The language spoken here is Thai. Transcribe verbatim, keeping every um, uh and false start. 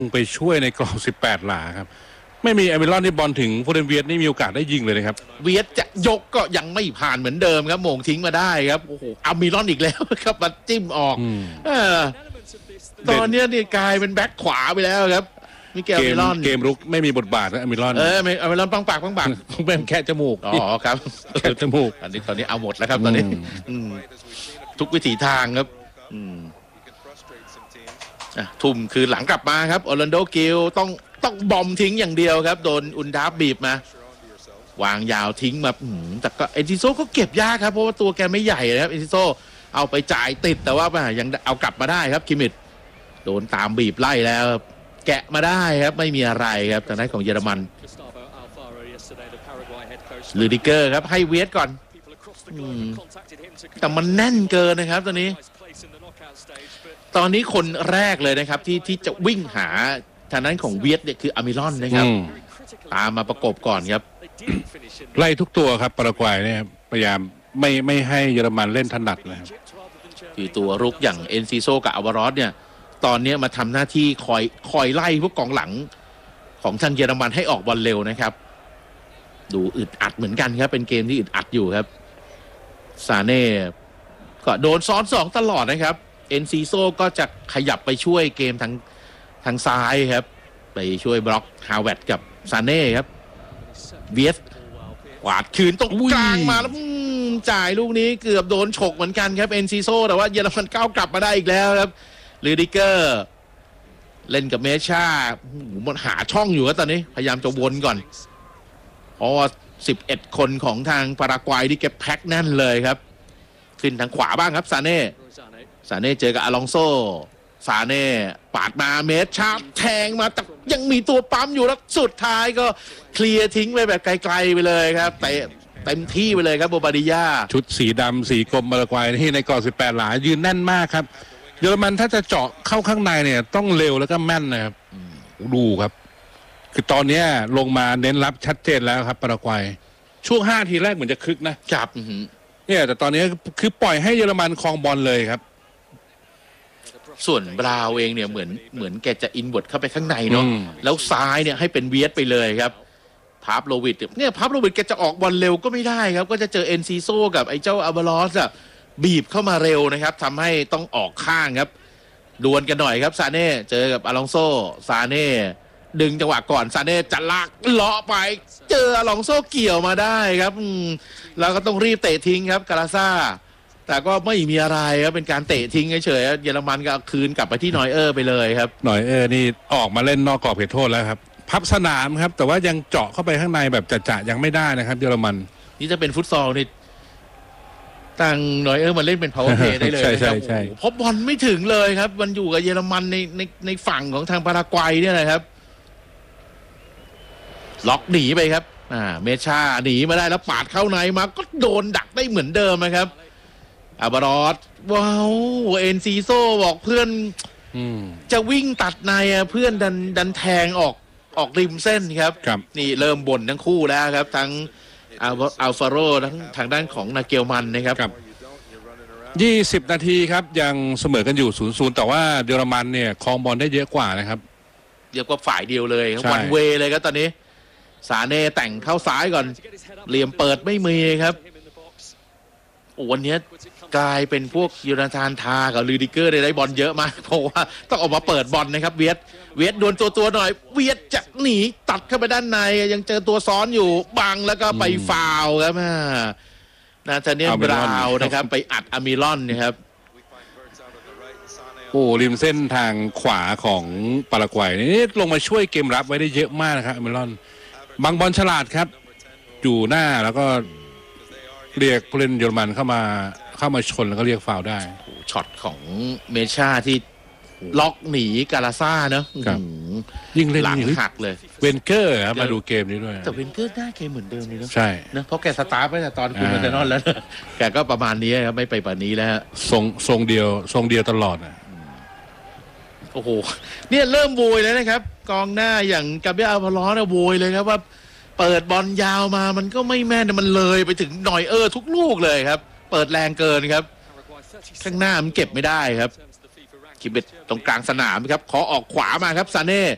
ไปช่วยในกรอบสิบแปดหลาครับไม่มีเอมิลอนที่บอลถึงโฟเดนเวียดนี่มีโอกาสได้ยิงเลยนะครับเวียดจะยกก็ยังไม่ผ่านเหมือนเดิมครับโมงทิ้งมาได้ครับโอ้โหอามิลอนอีกแล้วครับมาจิ้มออกเออตอนนี้นี่กลายเป็นแบ็คขวาไปแล้วครับมิเกลอามิลอนเกมรุกไม่มีบทบาทนะอามิลอนเอออามิลอนปังปากปังปากเป็นแค่จมูกอ๋อครับแค่จมูกอันนี้ตอนนี้เอาหมดแล้วครับตอนนี้ทุกวิถีทางครับทุ่มคือหลังกลับมาครับออร์แลนโดกิลต้องต้องบอมทิ้งอย่างเดียวครับโดนอุนดาฟบีบมาวางยาวทิ้งมาแต่ก็เอซิโซก็เก็บยากครับเพราะว่าตัวแกไม่ใหญ่นะครับเอซิโซเอาไปจ่ายติดแต่ว่ายังเอากลับมาได้ครับคิมิดโดนตามบีบไล่แล้วแกะมาได้ครับไม่มีอะไรครับทางด้านของเยอรมันลูดิเกอร์ครับให้เวทก่อนแต่มันแน่นเกินนะครับตอนนี้ตอนนี้คนแรกเลยนะครับที่ที่จะวิ่งหาทางนั้นของเวียดเนี่ยคืออามิลอนนะครับตามมาประกบก่อนครับไล่ทุกตัวครับปารากวัยเนี่ยพยายามไม่ไม่ให้เยอรมันเล่นถนัดนะครับคือตัวรุกอย่างเอนซิโซกับอาวารอสเนี่ยตอนนี้มาทำหน้าที่คอยคอยไล่พวกกองหลังของทางเยอรมันให้ออกบอลเร็วนะครับดูอึดอัดเหมือนกันครับเป็นเกมที่อึดอัดอยู่ครับซาเน่ก็โดนซ้อนสองตลอดนะครับเอนซิโซก็จะขยับไปช่วยเกมทางทางซ้ายครับไปช่วยบล็อกฮาวเวิร์ดกับซาเน่ครับเวียสกวาดคืนตรงกลางมาแล้วจ่ายลูกนี้เกือบโดนฉกเหมือนกันครับเอนซิโซแต่ว่าเยอรมันก้าวกลับมาได้อีกแล้วครับลูดิเกอร์เล่นกับเมชามันหาช่องอยู่ครับตอนนี้พยายามจะวนก่อนเพราะว่าสิบเอ็ดคนของทางปารากวัยที่เก็บแพ็คแน่นเลยครับขึ้นทางขวาบ้างครับซาเน่ซาเน่เจอกับอลองโซซาเน่ปาดมาเมชาแทงมาแต่ยังมีตัวปั๊มอยู่แล้วสุดท้ายก็เคลียร์ทิ้งไปแบบไกลๆไปเลยครับเตะเต็มที่ไปเลยครับโบบาดิยาชุดสีดำสีกรมปารากวัยที่ในกรอบสิบแปดหลายืนแน่นมากครับเยอรมันถ้าจะเจาะเข้าข้างในเนี่ยต้องเร็วแล้วก็แม่นนะครับดูครับคือตอนนี้ลงมาเน้นรับชัดเจนแล้วครับปารากวัยช่วงห้าทีแรกเหมือนจะคึกนะจับเนี่ยแต่ตอนนี้คือปล่อยให้เยอรมันครองบอลเลยครับส่วนบราวเองเนี่ยเหมือนเหมือนแกจะอินเวิร์ดเข้าไปข้างในเนาะแล้วซ้ายเนี่ยให้เป็นเวียดไปเลยครับพาร์ฟโลวิดเนี่ยพาร์ฟโลวิดแกจะออกบอลเร็วก็ไม่ได้ครับก็จะเจอเอ็นซีโซกับไอ้เจ้าอาบาลอสอะบีบเข้ามาเร็วนะครับทำให้ต้องออกข้างครับดวลกันหน่อยครับซาเน่เจอกับอลองโซซาเน่ดึงจังหวะก่อนซาเน่จะลากเลาะไปเจออลองโซเกี่ยวมาได้ครับแล้วก็ต้องรีบเตะทิ้งครับกาลาซ่าแต่ก็ไม่มีอะไรครับเป็นการเตะทิ้งเฉยๆเยอรมันก็เอาคืนกลับไปที่นอยเออร์ไปเลยครับนอยเออร์นี่ออกมาเล่นนอกกรอบเขตโทษแล้วครับพับสนามครับแต่ว่ายังเจาะเข้าไปข้างในแบบจะๆยังไม่ได้นะครับเยอรมันนี่จะเป็นฟุตซอลนี่ตั้งนอยเออร์มาเล่นเป็นพาวเวอร์เพลย์ได้เลยนะครับเพราะบอลไม่ถึงเลยครับมันอยู่กับเยอรมันในในในฝั่งของทางปารากวัยเนี่ยนะครับล็อกหนีไปครับอ่าเมชาหนีมาได้แล้วปาดเข้าในมาก็โดนดักได้เหมือนเดิมนะครับอาบารอสว้าวเอ็นซีโซบอกเพื่อนจะวิ่งตัดในอ่ะเพื่อนดันดันแทงออกออกริมเส้นครับนี่เริ่มบ่นทั้งคู่แล้วครับทั้งอัลฟาโรทั้งทางด้านของนาเกลมันนะครับยี่สิบนาทีครับยังเสมอกันอยู่ ศูนย์ ศูนย์ แต่ว่าเยอรมันเนี่ยครองบอลได้เยอะกว่านะครับเยอะกว่าฝ่ายเดียวเลยวันเวเลยครับตอนนี้ซาเน่แต่งเข้าซ้ายก่อนเหลี่ยมเปิดไม่มีครับโอ้วันนี้กลายเป็นพวกยูนาธานทากับลูดิเกอร์ได้บอลเยอะมากเพราะว่าต้องออกมาเปิดบอลนะครับเวียดเวียดโดนตัวตัวหน่อยเวียดจะหนีตัดเข้าไปด้านในยังเจอตัวซ้อนอยู่บังแล้วก็ไปฟาวครับนาธาเนียลบราวน์นะครับไปอัดอามิลอนนะครับโอ้ริมเส้นทางขวาของปารากวัยนี่ลงมาช่วยเกมรับไว้ได้เยอะมากนะครับอามิลอนบางบอลฉลาดครับอยู่หน้าแล้วก็เรียกผู้เล่นเยอรมันเข้ามาเข้ามาชนแล้วก็เรียกฟาวล์ได้ช็อตของเมชาที่ล็อกหนีกาลาซ่าเนอะยิ่งเล่นหลังหักเลยเวนเกอร์ครับมาดูเกมนี้ด้วยแต่เวนเกอร์หน้าเกมเหมือนเดิมเลยเนอะใช่นะเพราะแกสตาร์ทไปแต่ตอนคุณมาเตนอนแล้วแกก็ประมาณนี้ครับไม่ไปป่านนี้แล้วทรงทรงเดียวทรงเดียวตลอดอ่ะโอ้โหเนี่ยเริ่มโวยแล้วนะครับกองหน้าอย่างกาเบรียล อัลวาโรสโวยเลยครับว่าเปิดบอลยาวมามันก็ไม่แม่นมันเลยไปถึงนอยเออร์ทุกลูกเลยครับเปิดแรงเกินครับข้างหน้ามันเก็บไม่ได้ครับคิมเบตตรงกลางสนามครับขอออกขวามาครับซาเน่